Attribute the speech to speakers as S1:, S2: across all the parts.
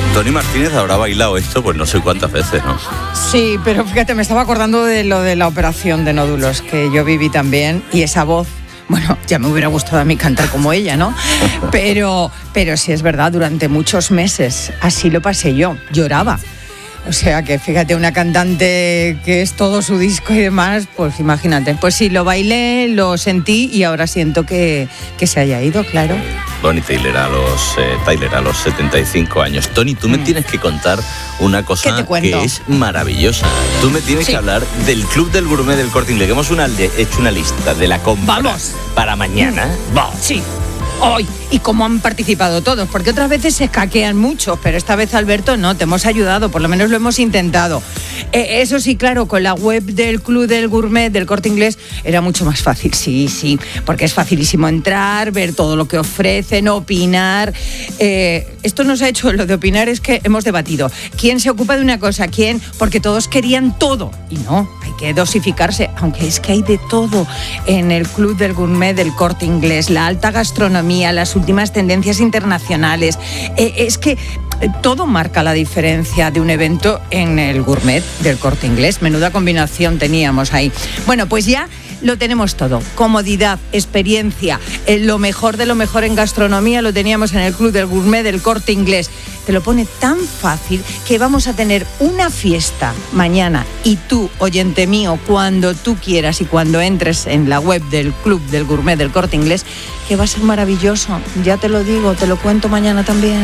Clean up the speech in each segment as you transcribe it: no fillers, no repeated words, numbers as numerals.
S1: Tony Martínez habrá bailado esto pues no sé cuántas veces, ¿no?
S2: Sí, pero fíjate, me estaba acordando de lo de la operación de nódulos, que yo viví también, y esa voz, bueno, ya me hubiera gustado a mí cantar como ella, ¿no? Pero sí es verdad, durante muchos meses así lo pasé yo, lloraba. O sea que fíjate, una cantante que es todo su disco y demás, pues imagínate. Pues sí, lo bailé, lo sentí y ahora siento que se haya ido, claro.
S1: Bonnie Tyler a los 75 años. Tony, tú me tienes que contar una cosa que es maravillosa. Tú me tienes que hablar del Club del Gourmet del Corte Inglés. Hemos hecho una lista de la compra.
S2: ¡Vamos!
S1: Para mañana.
S2: ¡Vamos! Sí. Hoy, y cómo han participado todos, porque otras veces se escaquean mucho, pero esta vez, Alberto, no, te hemos ayudado, por lo menos lo hemos intentado. Eso sí, claro, con la web del Club del Gourmet del Corte Inglés era mucho más fácil, sí, porque es facilísimo entrar, ver todo lo que ofrecen, opinar. Esto nos ha hecho, lo de opinar es que hemos debatido. ¿Quién se ocupa de una cosa? ¿Quién? Porque todos querían todo, y no, hay que dosificarse, aunque es que hay de todo en el Club del Gourmet del Corte Inglés, la alta gastronomía, las últimas tendencias internacionales. Es que todo marca la diferencia de un evento en el Gourmet del Corte Inglés. Menuda combinación teníamos ahí. Bueno, pues ya lo tenemos todo. Comodidad, experiencia, lo mejor de lo mejor en gastronomía lo teníamos en el Club del Gourmet del Corte Inglés. Te lo pone tan fácil que vamos a tener una fiesta mañana y tú, oyente mío, cuando tú quieras y cuando entres en la web del Club del Gourmet del Corte Inglés, que va a ser maravilloso. Ya te lo digo, te lo cuento mañana también.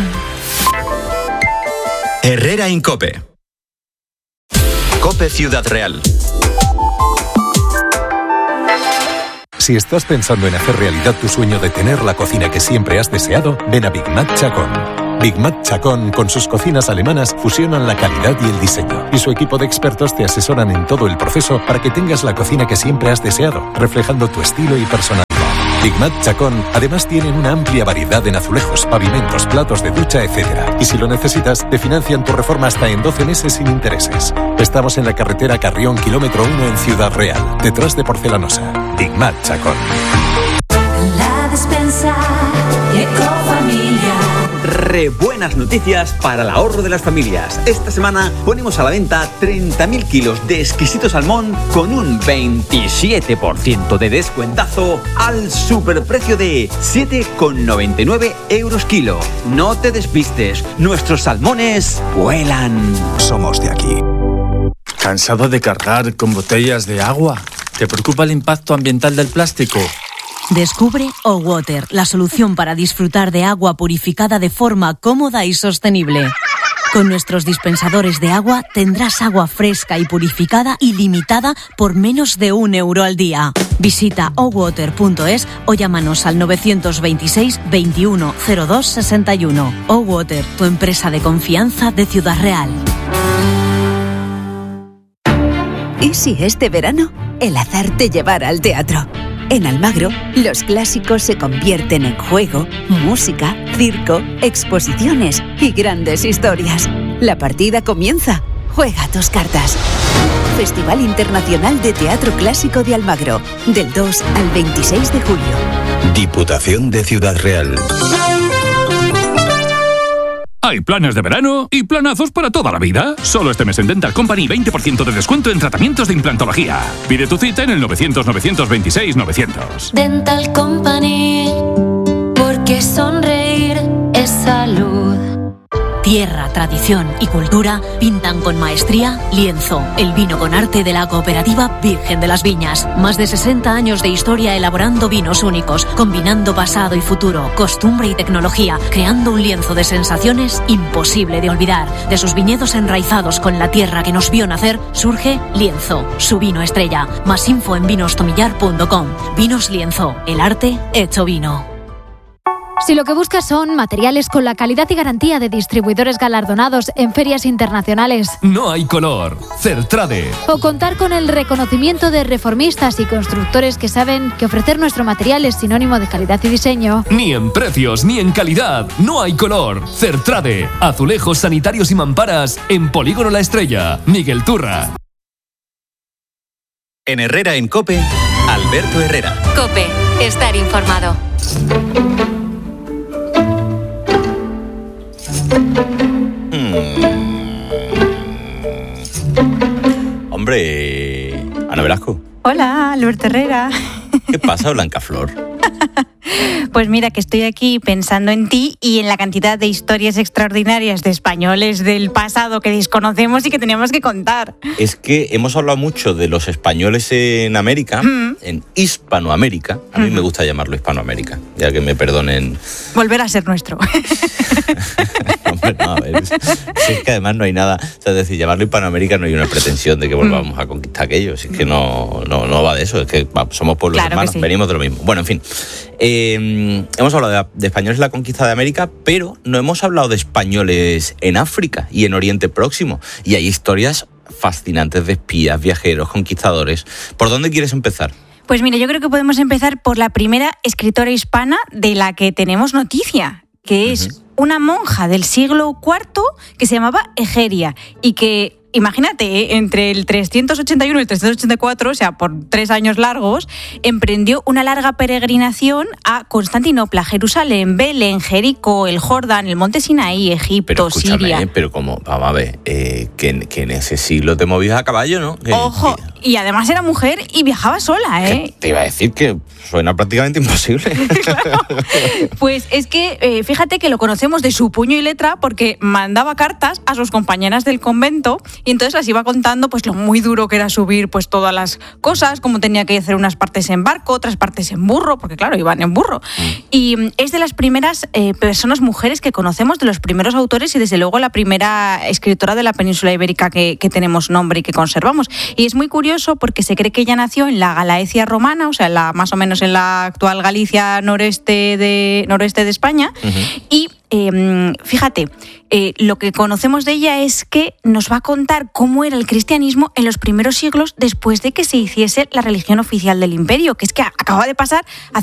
S3: Herrera en COPE. COPE Ciudad Real.
S4: Si estás pensando en hacer realidad tu sueño de tener la cocina que siempre has deseado, ven a Big Mac Chacón. Big Mac Chacón, con sus cocinas alemanas, fusionan la calidad y el diseño. Y su equipo de expertos te asesoran en todo el proceso para que tengas la cocina que siempre has deseado, reflejando tu estilo y personalidad. Big Mac Chacón además tienen una amplia variedad en azulejos, pavimentos, platos de ducha, etc. Y si lo necesitas, te financian tu reforma hasta en 12 meses sin intereses. Estamos en la carretera Carrión, kilómetro 1 en Ciudad Real, detrás de Porcelanosa. Big Mac Chacón.
S5: La despensa Ecofamilia.
S6: Buenas noticias para el ahorro de las familias. Esta semana ponemos a la venta 30.000 kilos de exquisito salmón con un 27% de descuentazo al superprecio de 7,99 € kilo. No te despistes, nuestros salmones vuelan.
S7: Somos de aquí. ¿Cansado de cargar con botellas de agua? ¿Te preocupa el impacto ambiental del plástico?
S8: Descubre O-Water, la solución para disfrutar de agua purificada de forma cómoda y sostenible. Con nuestros dispensadores de agua tendrás agua fresca y purificada ilimitada por menos de €1 al día. Visita owater.es o llámanos al 926 21 02 61. O-Water, tu empresa de confianza de Ciudad Real.
S9: ¿Y si este verano el azar te llevara al teatro? En Almagro, los clásicos se convierten en juego, música, circo, exposiciones y grandes historias. La partida comienza. Juega tus cartas. Festival Internacional de Teatro Clásico de Almagro, del 2 al 26 de julio.
S3: Diputación de Ciudad Real.
S10: Hay planes de verano y planazos para toda la vida. Solo este mes en Dental Company 20% de descuento en tratamientos de implantología. Pide tu cita en el 900-926-900.
S5: Dental Company, porque sonreír es salud.
S8: Tierra, tradición y cultura pintan con maestría Lienzo, el vino con arte de la cooperativa Virgen de las Viñas. Más de 60 años de historia elaborando vinos únicos, combinando pasado y futuro, costumbre y tecnología, creando un lienzo de sensaciones imposible de olvidar. De sus viñedos enraizados con la tierra que nos vio nacer, surge Lienzo, su vino estrella. Más info en vinostomillar.com. Vinos Lienzo, el arte hecho vino.
S11: Si lo que buscas son materiales con la calidad y garantía de distribuidores galardonados en ferias internacionales,
S12: no hay color. Certrade.
S11: O contar con el reconocimiento de reformistas y constructores que saben que ofrecer nuestro material es sinónimo de calidad y diseño.
S12: Ni en precios ni en calidad. No hay color. Certrade. Azulejos sanitarios y mamparas en Polígono La Estrella. Miguel Turra.
S3: En Herrera en COPE, Alberto Herrera.
S13: COPE. Estar informado.
S1: hombre, Ana Velasco.
S14: Hola, Alberto Herrera.
S1: ¿Qué pasa, Blancaflor?
S14: Pues mira, que estoy aquí pensando en ti y en la cantidad de historias extraordinarias de españoles del pasado que desconocemos y que tenemos que contar.
S1: Es que hemos hablado mucho de los españoles en América, en Hispanoamérica. A mí me gusta llamarlo Hispanoamérica, ya que me perdonen.
S14: Volver a ser nuestro.
S1: Hombre, no, a ver, si es que además no hay nada, o sea, es decir, llamarlo Hispanoamérica no hay una pretensión de que volvamos a conquistar aquello, si es que no va de eso, es que somos pueblos hermanos, sí. Venimos de lo mismo. Bueno, en fin, hemos hablado de españoles en la conquista de América, pero no hemos hablado de españoles en África y en Oriente Próximo, y hay historias fascinantes de espías, viajeros, conquistadores. ¿Por dónde quieres empezar?
S14: Pues mira, yo creo que podemos empezar por la primera escritora hispana de la que tenemos noticia, que es una monja del siglo IV que se llamaba Egeria y que, imagínate, entre el 381 y el 384, o sea, por 3 años largos, emprendió una larga peregrinación a Constantinopla, Jerusalén, Belén, Jericó, el Jordán, el monte Sinaí, Egipto, Siria.
S1: Pero como, vamos a ver, que en ese siglo te movías a caballo, ¿no?
S14: Ojo, y además era mujer y viajaba sola, ¿eh?
S1: Te iba a decir que suena prácticamente imposible.
S14: Claro. Pues es que, fíjate que lo conocemos de su puño y letra porque mandaba cartas a sus compañeras del convento y entonces las iba contando pues lo muy duro que era subir pues todas las cosas, cómo tenía que hacer unas partes en barco, otras partes en burro, porque claro, iban en burro. Y es de las primeras personas mujeres que conocemos, de los primeros autores y desde luego la primera escritora de la península ibérica que tenemos nombre y que conservamos. Y es muy curioso porque se cree que ella nació en la Galaecia romana, o sea, más o menos en la actual Galicia noroeste de España. Y fíjate, lo que conocemos de ella es que nos va a contar cómo era el cristianismo en los primeros siglos después de que se hiciese la religión oficial del imperio, que es que acaba de pasar hace